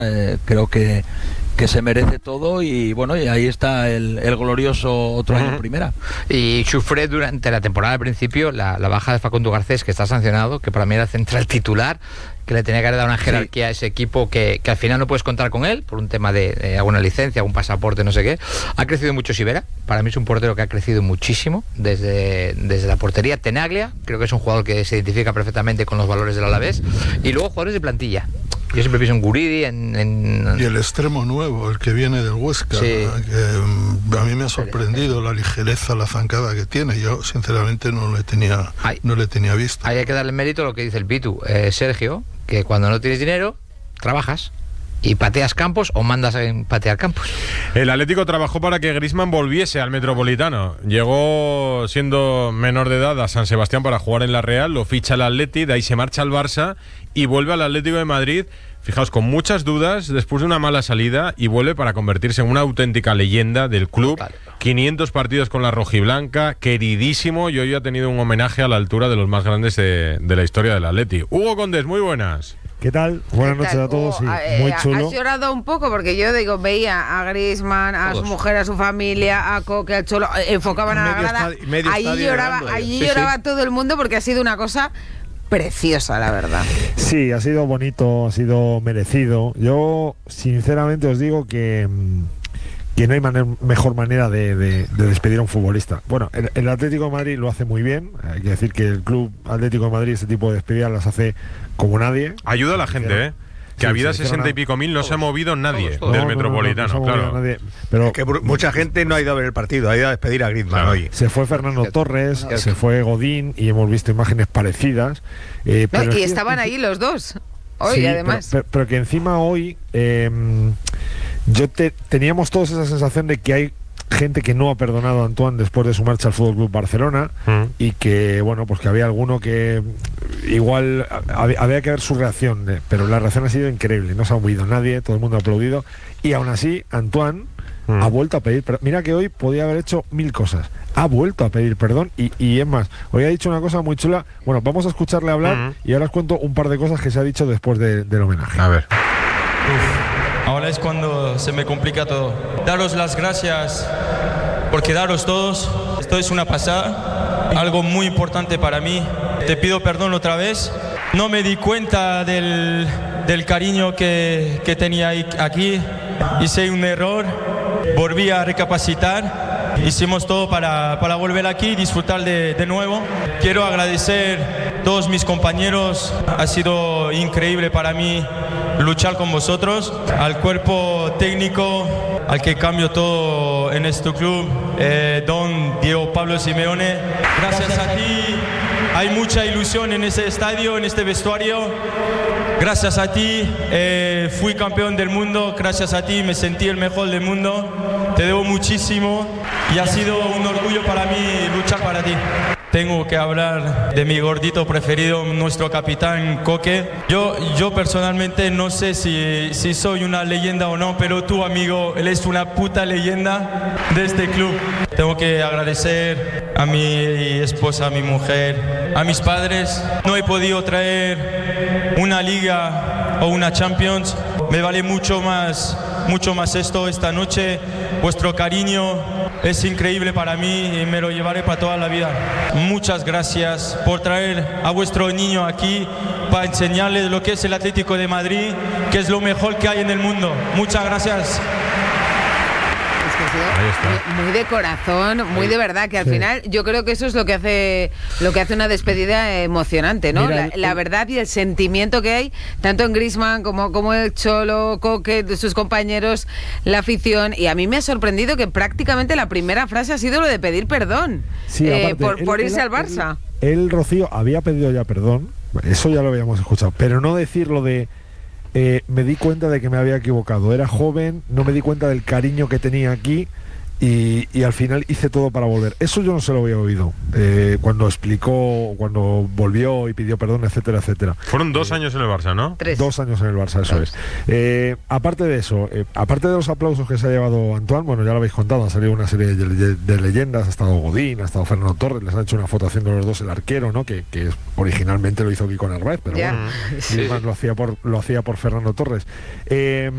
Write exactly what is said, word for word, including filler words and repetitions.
Eh, creo que, que se merece todo y bueno, y ahí está el, el glorioso otro año en primera. Y sufre durante la temporada al principio la, la baja de Facundo Garcés, que está sancionado, que para mí era central titular, que le tenía que haber dado una jerarquía sí. a ese equipo que, que al final no puedes contar con él por un tema de, de alguna licencia, algún pasaporte, no sé qué. Ha crecido mucho Sivera, para mí es un portero que ha crecido muchísimo desde, desde la portería. Tenaglia, creo que es un jugador que se identifica perfectamente con los valores del Alavés, y luego jugadores de plantilla. Yo siempre pienso en Guridi, en, en... Y el extremo nuevo, el que viene del Huesca, sí. que a mí me ha sorprendido la ligereza, la zancada que tiene. Yo, sinceramente, no le tenía, hay, no le tenía visto. Hay que darle mérito a lo que dice el Pitu. Eh, Sergio, que cuando no tienes dinero, trabajas y pateas campos o mandas a patear campos. El Atlético trabajó para que Griezmann volviese al Metropolitano. Llegó siendo menor de edad a San Sebastián para jugar en la Real, lo ficha el Atleti, de ahí se marcha al Barça y vuelve al Atlético de Madrid, fijaos, con muchas dudas, después de una mala salida, y vuelve para convertirse en una auténtica leyenda del club. Total. quinientos partidos con la rojiblanca, queridísimo, y hoy ha tenido un homenaje a la altura de los más grandes de, de la historia del Atleti. Hugo Condés, muy buenas. ¿Qué tal? Buenas ¿Qué noches tal? a todos. Sí, oh, muy eh, chulo. Has llorado un poco porque yo digo, veía a Griezmann, a todos. Su mujer, a su familia, a Coque, al Cholo, enfocaban a la grada. Allí lloraba, allí sí, lloraba sí. todo el mundo porque ha sido una cosa preciosa, la verdad. Sí, ha sido bonito, ha sido merecido. Yo, sinceramente, os digo que... que no hay manera, mejor manera de, de, de despedir a un futbolista. Bueno, el, el Atlético de Madrid lo hace muy bien. Hay que decir que el Club Atlético de Madrid este tipo de despedidas las hace como nadie. Ayuda a la gente, ¿eh? Que sí, había sesenta y pico mil, no todos, se ha movido nadie todos, todos. del no, Metropolitano, no, no, no, no claro. Nadie. Pero es que mucha gente no ha ido a ver el partido, ha ido a despedir a Griezmann claro. hoy. Se fue Fernando Torres, no, se fue Godín y hemos visto imágenes parecidas. Eh, no, pero y estaban ahí los dos, hoy sí, además. Pero, pero, pero que encima hoy... Eh, yo te, teníamos todos esa sensación de que hay gente que no ha perdonado a Antoine después de su marcha al Fútbol Club Barcelona mm. y que, bueno, pues que había alguno que igual había, había que ver su reacción, eh, pero la reacción ha sido increíble, no se ha movido nadie, todo el mundo ha aplaudido y aún así Antoine mm. ha vuelto a pedir perdón. Mira que hoy podía haber hecho mil cosas, ha vuelto a pedir perdón y, y es más, hoy ha dicho una cosa muy chula. Bueno, vamos a escucharle hablar mm. y ahora os cuento un par de cosas que se ha dicho después de, del homenaje. A ver. Uf. Ahora es cuando se me complica todo. Daros las gracias por quedaros todos. Esto es una pasada, algo muy importante para mí. Te pido perdón otra vez. No me di cuenta del, del cariño que, que tenía aquí. Hice un error, volví a recapacitar. Hicimos todo para, para volver aquí y disfrutar de, de nuevo. Quiero agradecer a todos mis compañeros. Ha sido increíble para mí luchar con vosotros, al cuerpo técnico, al que cambio todo en este club, eh, don Diego Pablo Simeone. Gracias a ti, hay mucha ilusión en este estadio, en este vestuario. Gracias a ti, eh, fui campeón del mundo, gracias a ti me sentí el mejor del mundo. Te debo muchísimo y ha sido un orgullo para mí luchar para ti. Tengo que hablar de mi gordito preferido, nuestro capitán Coque. Yo, yo personalmente no sé si, si soy una leyenda o no, pero tú, amigo, él es una puta leyenda de este club. Tengo que agradecer a mi esposa, a mi mujer, a mis padres. No he podido traer una liga o una Champions. Me vale mucho más, mucho más esto esta noche. Vuestro cariño es increíble para mí y me lo llevaré para toda la vida. Muchas gracias por traer a vuestro niño aquí para enseñarles lo que es el Atlético de Madrid, que es lo mejor que hay en el mundo. Muchas gracias. Es que ha sido muy, muy de corazón, muy de verdad, que al sí. final yo creo que eso es lo que hace lo que hace una despedida emocionante, ¿no? Mira, la, la verdad y el sentimiento que hay, tanto en Griezmann como, como el Cholo, Coque, sus compañeros, la afición, y a mí me ha sorprendido que prácticamente la primera frase ha sido lo de pedir perdón sí, eh, aparte, por, él, por irse él, al Barça. Él, él, Rocío, había pedido ya perdón, eso ya lo habíamos escuchado, pero no decirlo de Eh, me di cuenta de que me había equivocado. Era joven, no me di cuenta del cariño que tenía aquí y, y al final hice todo para volver. Eso yo no se lo había oído eh, cuando explicó, cuando volvió y pidió perdón, etcétera, etcétera. Fueron dos eh, años en el Barça, ¿no? Tres. Dos años en el Barça, eso Tres. es. Eh, aparte de eso, eh, aparte de los aplausos que se ha llevado Antoine, bueno, ya lo habéis contado, han salido una serie de, de, de leyendas, ha estado Godín, ha estado Fernando Torres, les han hecho una foto haciendo los dos el arquero, ¿no? Que, que originalmente lo hizo Kiko Narváez, pero ya. bueno, sí. lo hacía por lo hacía por Fernando Torres. Eh,